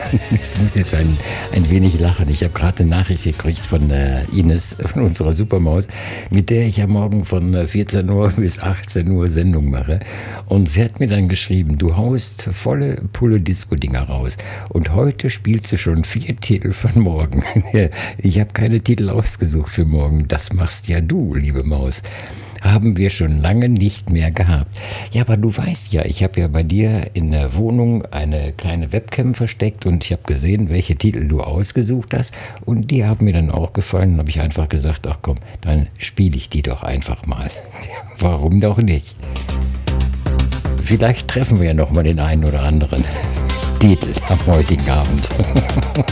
Ich muss jetzt ein wenig lachen. Ich habe gerade eine Nachricht gekriegt von Ines, von unserer Supermaus, mit der ich ja morgen von 14 Uhr bis 18 Uhr Sendung mache. Und sie hat mir dann geschrieben, du haust volle Pulle Disco-Dinger raus. Und heute spielst du schon 4 Titel von morgen. Ich habe keine Titel ausgesucht für morgen. Das machst ja du, liebe Maus. Haben wir schon lange nicht mehr gehabt. Ja, aber du weißt ja, ich habe ja bei dir in der Wohnung eine kleine Webcam versteckt und ich habe gesehen, welche Titel du ausgesucht hast und die haben mir dann auch gefallen. Dann habe ich einfach gesagt, ach komm, dann spiele ich die doch einfach mal. Warum doch nicht? Vielleicht treffen wir ja noch mal den einen oder anderen Titel am heutigen Abend.